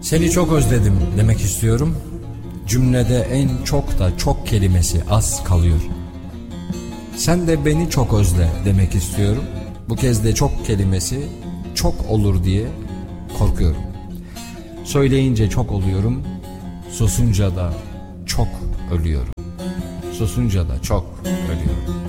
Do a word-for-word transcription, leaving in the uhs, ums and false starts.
Seni çok özledim demek istiyorum. Cümlede en çok da çok kelimesi az kalıyor. Sen de beni çok özle demek istiyorum. Bu kez de çok kelimesi çok olur diye korkuyorum. Söyleyince çok oluyorum. Susunca da çok ölüyorum. Susunca da çok ölüyorum.